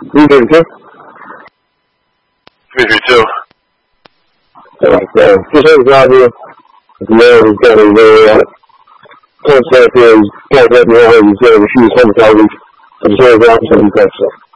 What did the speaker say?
332? 332. Alright, just heard the job here. The man was got a contact here, he's got that man, he's got to refuse home coverage. I'm sorry about something like that.